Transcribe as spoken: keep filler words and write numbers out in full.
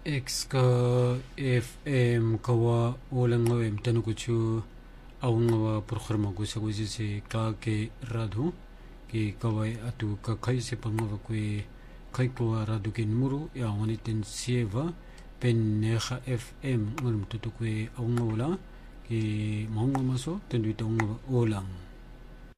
X ka F M kawa ulang ngawem tanukuchu aungawa programa ko sa kusi si ka ke radu ki kawai atu ka kai se pangawa kwe kai kwa radu ke numero ya wanitin sieva pen neha F M ngulum tutu kwe aungawala ki maunga maso tenduita ungawa ulang